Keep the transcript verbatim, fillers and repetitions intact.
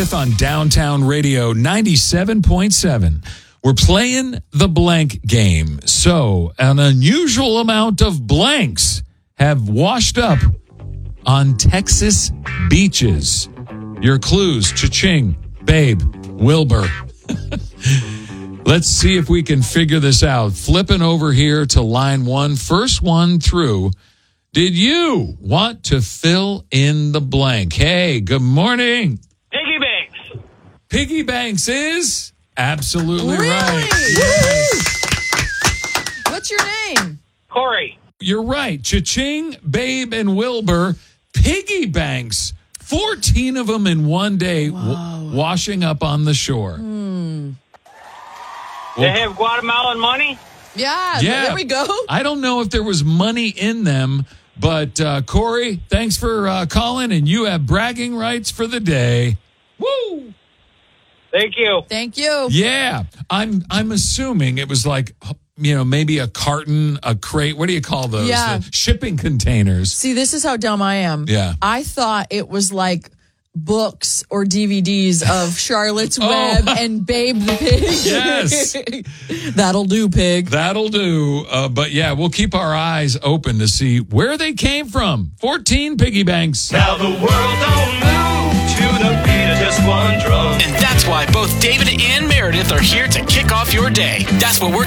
Meredith on Downtown Radio ninety-seven point seven. We're playing the blank game. So, an unusual amount of blanks have washed up on Texas beaches. Your clues: Cha-ching, Babe, Wilbur. Let's see if we can figure this out. Flipping over here to line one, first one through. Did you want to fill in the blank? Hey, good morning. Piggy Banks. Piggy Banks is absolutely Really? right. Yes. What's your name? Corey. You're right. Cha-ching, Babe, and Wilbur. Piggy Banks. fourteen of them in one day w- washing up on the shore. Hmm. They have Guatemalan money? Yeah, Yeah. there we go. I don't know if there was money in them, but uh, Corey, thanks for uh, calling, and you have bragging rights for the day. Woo! Thank you. Thank you. Yeah, I'm. I'm assuming it was like, you know, maybe a carton, a crate. What do you call those? Yeah. Uh, shipping containers. See, this is how dumb I am. Yeah. I thought it was like books or D V Ds of Charlotte's Oh. Web and Babe the Pig. Yes. That'll do, pig. That'll do. Uh, but yeah, we'll keep our eyes open to see where they came from. fourteen piggy banks. Now the world don't move to the beat of just one drum. And that's why both David and Meredith are here to kick off your day. That's what we're